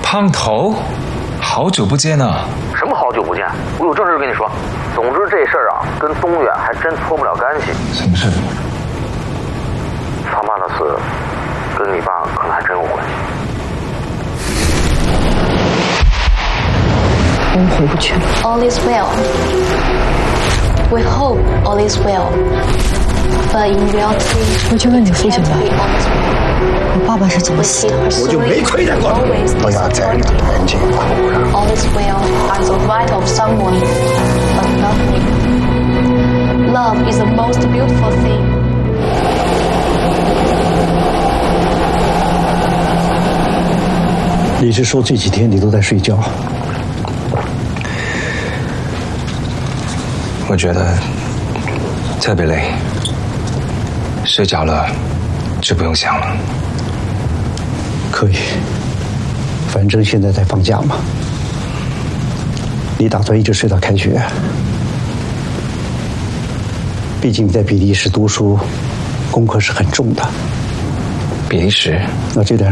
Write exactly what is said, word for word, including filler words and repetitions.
胖头，好久不见啊！ 什么好久不见？我有正事跟你说。总之这事儿啊，跟东远还真脱不了干系。 什么事？ 他妈的死，跟你爸可能还真有关系。 我们回不去了。 All is well. We hope all is well. But in reality, 我去问你父亲吧，我爸爸是怎么死的？ 我就没亏待过你。不要在你的眼睛哭了。 All is well are the right of someone, but not me. Love is the most beautiful thing. 你是说这几天你都在睡觉？ 我觉得特别累，睡着了就不用想了。 可以，反正现在在放假嘛。你打算一直睡到开学？毕竟你在比利时读书，功课是很重的。 比利时？ 那这段